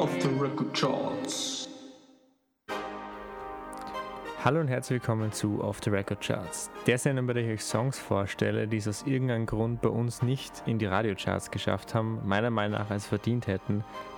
Off the Record Charts. Hallo und herzlich willkommen zu Off the Record Charts, der Sendung, bei der ich euch Songs vorstelle, die es aus irgendeinem Grund bei uns nicht in die Radiocharts geschafft haben, meiner Meinung nach es verdient hätten,